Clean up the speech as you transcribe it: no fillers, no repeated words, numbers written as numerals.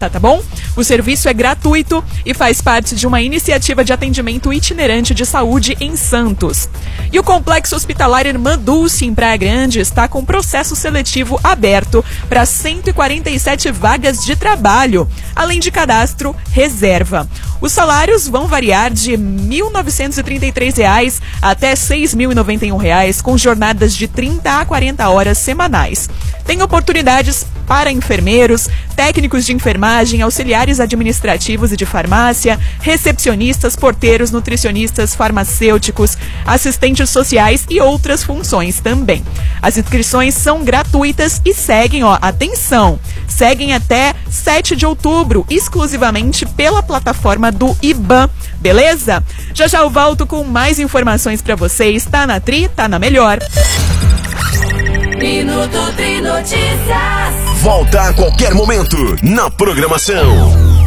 tá bom? O serviço é gratuito e faz parte de uma iniciativa de atendimento itinerante de saúde em Santos. E o Complexo Hospitalar Irmã Dulce, em Praia Grande, está com processo seletivo aberto para 147 vagas de trabalho, além de cadastro reserva. Os salários vão variar de R$ 1.933 até R$ 6.091, com jornadas de 30 a 40 horas semanais. Tem oportunidades para enfermeiros, técnicos de enfermagem, auxiliares administrativos e de farmácia, recepcionistas, porteiros, nutricionistas, farmacêuticos, assistentes sociais e outras funções também. As inscrições são gratuitas e seguem, atenção, seguem até 7 de outubro, exclusivamente pela plataforma do IBAN, beleza? Já eu volto com mais informações para vocês. Tá na Tri, tá na Melhor. Minuto Tri Notícias. Volta a qualquer momento na programação.